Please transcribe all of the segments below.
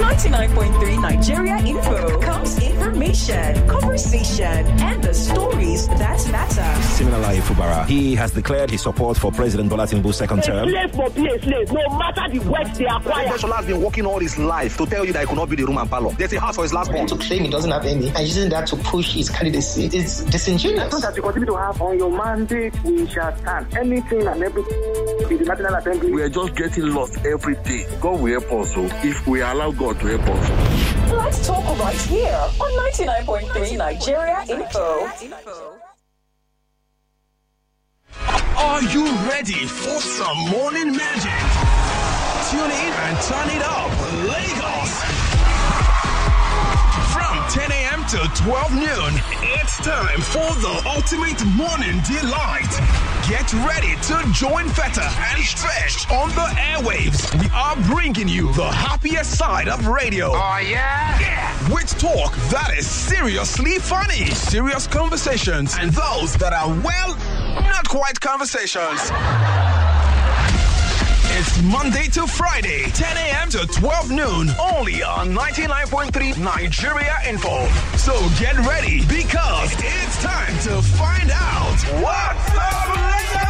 99.3 Nigeria Info comes information, conversation, and the stories that matter. Similarly, Fubara, he has declared his support for President Bola Tinubu's second term. Slave for be a slave, no matter the wealth they acquire. Shola has been working all his life to tell you that he could not be the room and parlor. There's a house for his last born. To claim he doesn't have any and using that to push his candidacy is disingenuous. That you continue to have on your mandate, we shall stand. Anything and everything in the National Assembly. We are just getting lost every day. God will help us, so if we allow God to help us. Let's talk right here on 99.3 Nigeria Info. Are you ready for some morning magic? Tune in and turn it up, Lagos. From 10 a.m. to 12 noon, it's time for the ultimate morning delight. Get ready to join Feta and Stretch on the airwaves. We are bringing you the happiest side of radio. Oh, yeah? Yeah! With talk that is seriously funny, serious conversations, and those that are, well, not quite conversations. It's Monday to Friday, 10 a.m. to 12 noon, only on 99.3 Nigeria Info. So get ready, because it's time to find out what's up later!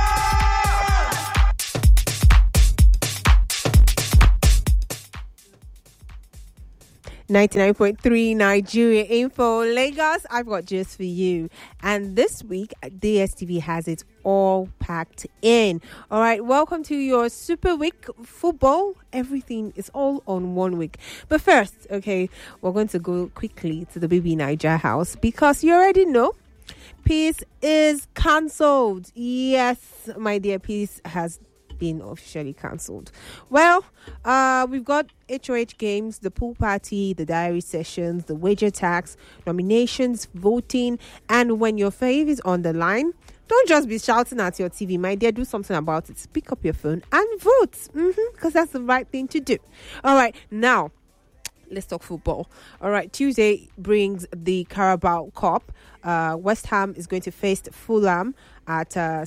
99.3 Nigeria Info Lagos. I've got just for you. And this week, DSTV has it all packed in. All right, welcome to your Super Week football. Everything is all on 1 week. But first, okay, we're going to go quickly to the Baby Niger house because you already know Peace is cancelled. Yes, my dear, Peace has been officially cancelled. Well, we've got HOH games, the pool party, the diary sessions, the wager tax, nominations, voting, and when your fave is on the line, don't just be shouting at your TV, my dear. Do something about it. Pick up your phone and vote, because that's the right thing to do. All right, now let's talk football. All right, Tuesday brings the Carabao Cup. West Ham is going to face Fulham at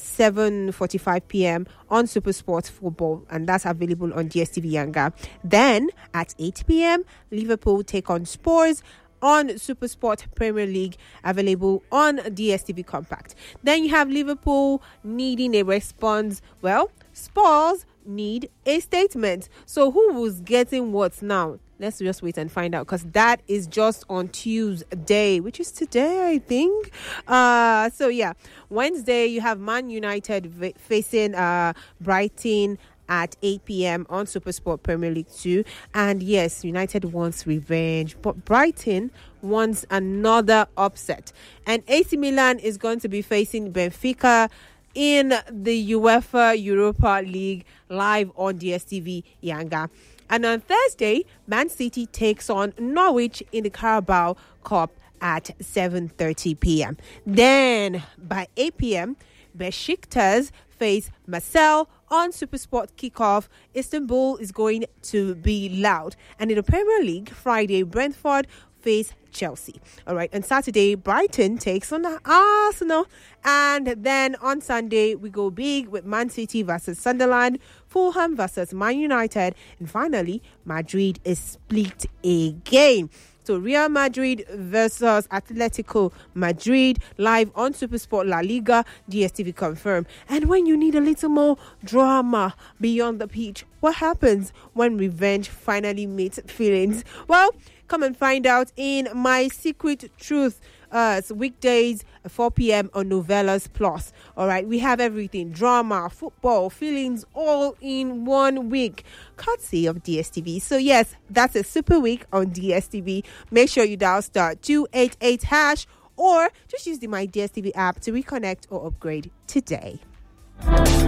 7:45 p.m. on Super Sports Football, and that's available on DSTV Yanga. Then at 8 p.m., Liverpool take on Spurs on Super Sport Premier League, available on DSTV Compact. Then you have Liverpool needing a response. Well, Spurs need a statement. So who was getting what now? Let's just wait and find out, because that is just on Tuesday, which is today, I think. So yeah, Wednesday you have Man United facing Brighton at 8 p.m. on SuperSport Premier League 2. And yes, United wants revenge, but Brighton wants another upset. And AC Milan is going to be facing Benfica in the UEFA Europa League, live on DSTV Yanga. And on Thursday, Man City takes on Norwich in the Carabao Cup at 7:30 p.m. Then by 8 p.m., Besiktas face Marseille on SuperSport Kickoff. Istanbul is going to be loud. And in the Premier League, Friday, Brentford face Chelsea. All right, on Saturday, Brighton takes on Arsenal. And then on Sunday, we go big with Man City versus Sunderland, Fulham versus Man United, and finally, Madrid is split again. So Real Madrid versus Atletico Madrid, live on SuperSport La Liga, DSTV confirmed. And when you need a little more drama beyond the pitch, what happens when revenge finally meets feelings? Well, come and find out in My Secret Truth. It's weekdays, 4 p.m. on Novelas Plus. All right, we have everything. Drama, football, feelings, all in 1 week. Courtesy of DSTV. So yes, that's a super week on DSTV. Make sure you dial *288# or just use the My DSTV app to reconnect or upgrade today.